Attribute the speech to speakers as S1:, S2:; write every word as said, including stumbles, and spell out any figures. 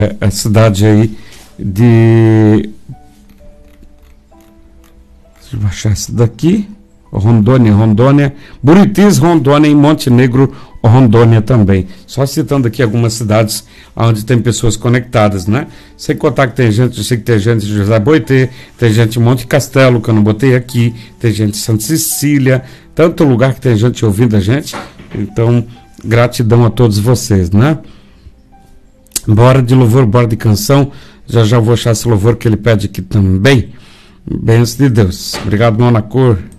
S1: a cidade aí de... Deixa eu baixar essa daqui. Rondônia, Rondônia, Buritis, Rondônia e Montenegro, Rondônia também. Só citando aqui algumas cidades onde tem pessoas conectadas, né? Sem contar que tem gente, eu sei que tem gente de José Boitê, tem gente de Monte Castelo, que eu não botei aqui, tem gente de Santa Cecília, tanto lugar que tem gente ouvindo a gente. Então, gratidão a todos vocês, né? Bora de louvor, bora de canção. Já já vou achar esse louvor que ele pede aqui também. Bênção de Deus. Obrigado, Nona Cor.